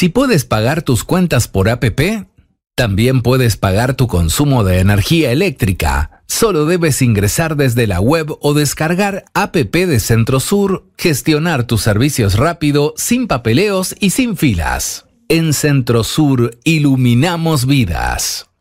Si puedes pagar tus cuentas por APP, también puedes pagar tu consumo de energía eléctrica. Solo debes ingresar desde la web o descargar APP de Centrosur, gestionar tus servicios rápido, sin papeleos y sin filas. En Centrosur iluminamos vidas.